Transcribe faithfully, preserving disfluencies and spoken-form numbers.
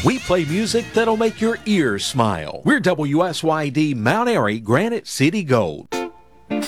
We play music that'll make your ears smile. We're W S Y D Mount Airy Granite City Gold.